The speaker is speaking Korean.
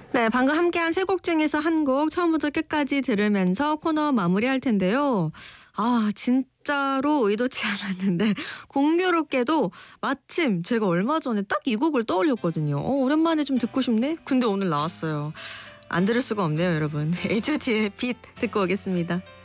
네, 방금 함께한 세 곡 중에서 한 곡 처음부터 끝까지 들으면서 코너 마무리할 텐데요. 아, 진짜로 의도치 않았는데 공교롭게도 마침 제가 얼마 전에 딱 이 곡을 떠올렸거든요. 오랜만에 좀 듣고 싶네? 근데 오늘 나왔어요. 안 들을 수가 없네요, 여러분. H.O.T의 빛 듣고 오겠습니다.